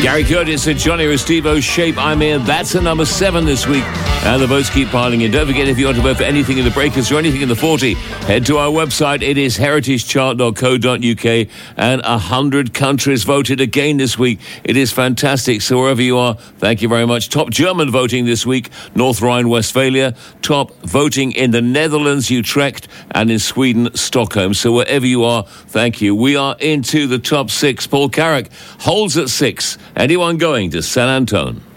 Gary Curtis and Johnny Restivo's Shape I'm In. That's a number 7 this week. And the votes keep piling in. Don't forget, if you want to vote for anything in the Breakers or anything in the 40, head to our website. It is heritagechart.co.uk. And 100 countries voted again this week. It is fantastic. So wherever you are, thank you very much. Top German voting this week, North Rhine-Westphalia. Top voting in the Netherlands, Utrecht. And in Sweden, Stockholm. So wherever you are, thank you. We are into the top 6. Paul Carrick holds at 6. Anyone going to San Antone?